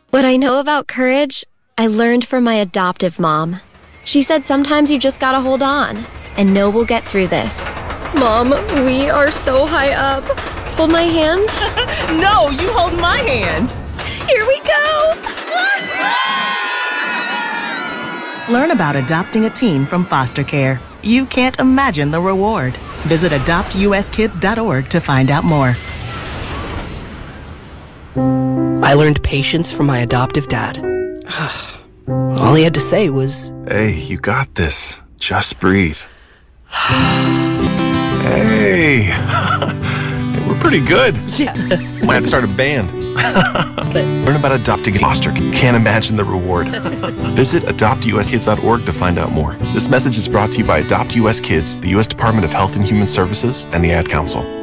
What I know about courage, I learned from my adoptive mom. She said sometimes you just gotta hold on, and know we'll get through this. Mom, we are so high up. Hold my hand. No, you hold my hand. Here we go. Learn about adopting a teen from foster care. You can't imagine the reward. Visit adoptuskids.org to find out more. I learned patience from my adoptive dad. All he had to say was, "Hey, you got this. Just breathe." Hey, we're pretty good. yeah. We might have to start a band. Learn about adopting a foster. Can't imagine the reward. Visit adoptuskids.org to find out more. This message is brought to you by Adopt US Kids, the U.S. Department of Health and Human Services, and the Ad Council.